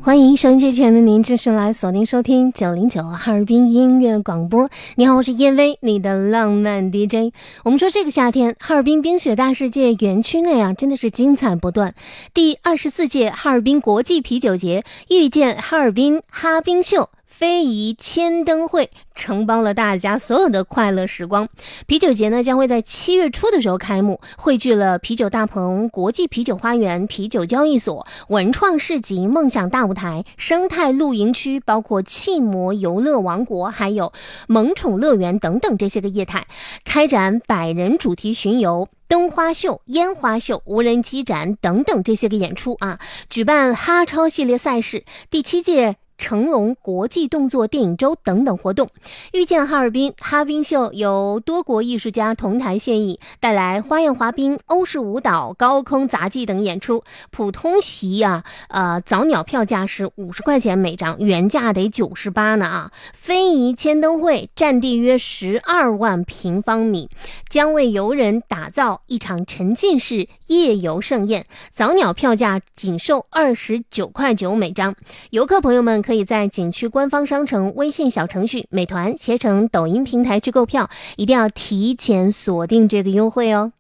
欢迎收音机前的您继续来锁定收听909哈尔滨音乐广播。你好，我是叶薇，你的浪漫 DJ。 我们说这个夏天哈尔滨冰雪大世界园区内真的是精彩不断。第24届哈尔滨国际啤酒节遇见哈尔滨哈冰秀非遗千灯会承包了大家所有的快乐时光。啤酒节呢将会在7月初的时候开幕，汇聚了啤酒大棚、国际啤酒花园、啤酒交易所、文创市集、梦想大舞台、生态露营区，包括气魔游乐王国，还有萌宠乐园等等这些个业态，开展100人主题巡游、灯花秀、烟花秀、无人机展等等这些个演出举办哈超系列赛事、第7届成龙国际动作电影周等等活动。遇见哈尔滨哈冰秀由多国艺术家同台献艺，带来花样滑冰、欧式舞蹈、高空杂技等演出。普通席早鸟票价是50块钱每张，原价得98呢非遗千灯会占地约12万平方米，将为游人打造一场沉浸式夜游盛宴。早鸟票价仅售29.9块每张，游客朋友们可以在景区官方商城、微信小程序、美团、携程、抖音平台去购票，一定要提前锁定这个优惠哦。